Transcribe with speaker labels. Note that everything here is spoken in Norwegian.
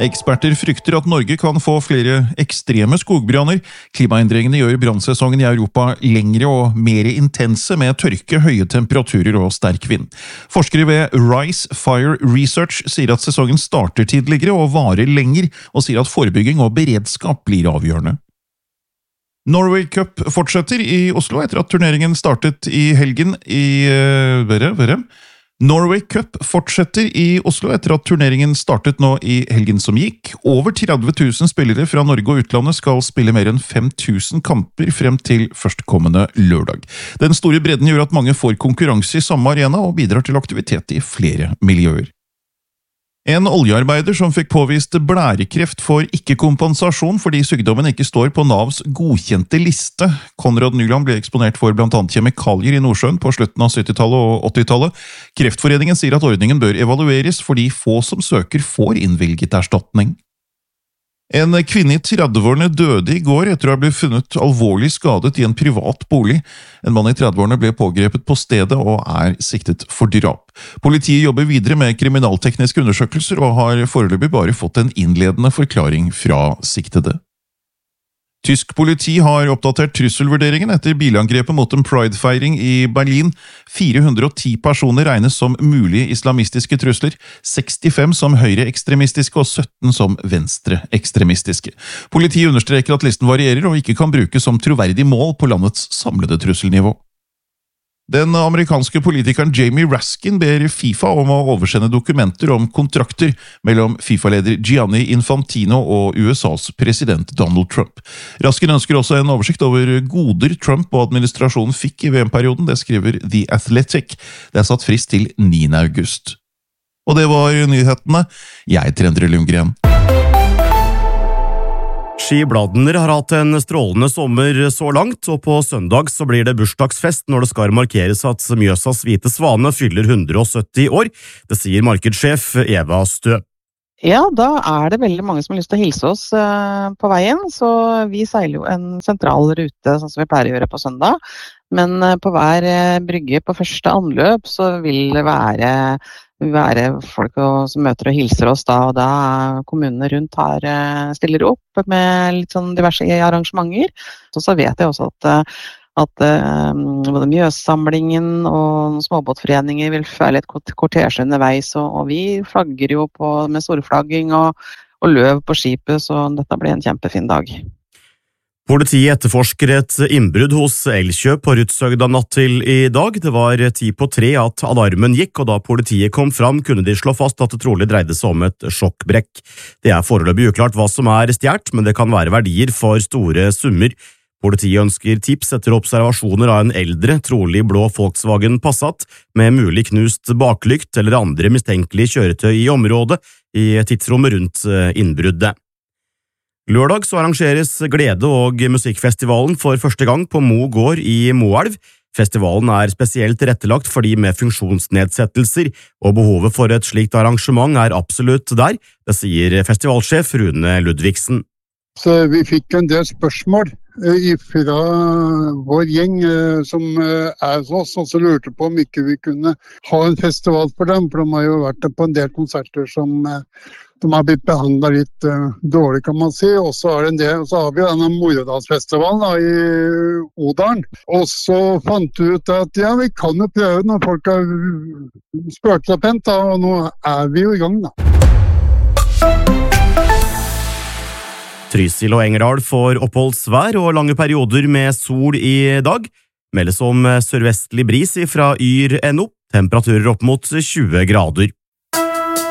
Speaker 1: Eksperter frykter at Norge kan få flere ekstreme skogbranner. Klimaendringene gjør brannsesongen i Europa lengre og mer intense med tørke, høye temperaturer og sterk vind. Forskere ved Rise Fire Research sier at sesongen starter tidligere og varer lenger, og sier at forebygging og beredskap blir avgjørende. Norway Cup fortsetter i Oslo etter at turneringen startet i helgen Norway Cup fortsetter i Oslo etter at turneringen startet nå i helgen som gikk. Over 30 000 spillere fra Norge og utlandet skal spille mer enn 5000 kamper frem til førstkommende lørdag. Den store bredden gjør at mange får konkurranse i samme arena og bidrar til aktivitet i flere miljøer. En oljearbeider som fikk påvist blærekreft får ikke kompensasjon fordi sykdommen ikke står på Navs godkjente liste. Konrad Nyland ble eksponert for blant annet kjemikalier i Nordsjøen på slutten av 70-tallet og 80-tallet. Kreftforeningen sier at ordningen bør evalueres fordi få som søker får innvilget erstatning. En kvinne i 30-årene døde i går etter å ha blitt funnet alvorlig skadet i en privat bolig. En mann i 30-årene ble pågrepet på stedet og er siktet for drap. Politiet jobber videre med kriminaltekniske undersøkelser og har foreløpig bare fått en innledende forklaring fra siktede. Tysk politi har oppdatert trusselvurderingen etter bilangrepet mot en Pride-feiring i Berlin. 410 personer regnes som mulige islamistiske trusler, 65 som høyreekstremistiske og 17 som venstreekstremistiske. Politiet understreker at listen varierer og ikke kan brukes som troverdig mål på landets samlede trusselnivå. Den amerikanske politikeren Jamie Raskin ber FIFA om å oversende dokumenter om kontrakter mellom FIFA-leder Gianni Infantino og USAs president Donald Trump. Raskin ønsker også en oversikt over goder Trump og administrasjonen fikk i VM-perioden, det skriver The Athletic. Det er satt frist til 9. august. Og det var nyhetene. Jeg heter Endre Lundgren.
Speaker 2: Skibladner har hatt en strålende sommer så langt, og på søndag så blir det bursdagsfest når det skal markeres at Mjøsas hvite svane fyller 170 år. Det sier markedssjef Eva Stø.
Speaker 3: Ja, da er det veldig mange som har lyst til å hilse oss på veien, så vi seiler jo en sentral rute, sånn som vi pleier å gjøre på søndag. Men på hver brygge på første anløp så vil det være folk som møter og hilser oss da, og da kommunene rundt her stiller opp med litt sånn diverse arrangementer. Så vet jeg også at både Mjøssamlingen og småbåtforeninger vil føre litt kortesje underveis, og vi flagger jo med storflagging og løv på skipet, så dette blir en kjempefin dag.
Speaker 2: Politiet etterforsker et innbrudd hos Elkjøp på Rudshøgda natt til i dag. Det var 2:10 at alarmen gikk, og da politiet kom fram kunne de slå fast at det trolig dreide seg om et sjokkbrekk. Det er foreløpig uklart hva som er stjert, men det kan være verdier for store summer. Politiet ønsker tips etter observasjoner av en eldre, trolig blå Volkswagen Passat med mulig knust baklykt eller andre mistenkelige kjøretøy i området i tidsrommet rundt innbruddet. Lørdag så arrangeres Glede- og musikkfestivalen for første gang på Mo gård i Moelv. Festivalen er spesielt tilrettelagt for de med funksjonsnedsettelser, og behovet for et slikt arrangement er absolutt der, det sier festivalsjef Rune Ludvigsen.
Speaker 4: Så vi fikk en del spørsmål fra vår gjeng som er hos oss, og så lurte på om ikke vi kunne ha en festival for dem, for de har jo vært på en del konserter som de har blitt behandlet litt dårlig, kan man si. Og så har vi denne Moredalsfestivalen da, i Odalen. Og så fant vi ut at ja, vi kan jo prøve når folk har spurt seg pent, da, og nå er vi jo i gang da.
Speaker 2: Trysil og Engerdal får oppholdsvær og lange perioder med sol i dag. Meldes om sørvestlig bris fra Yr NO, temperaturer opp mot 20 grader.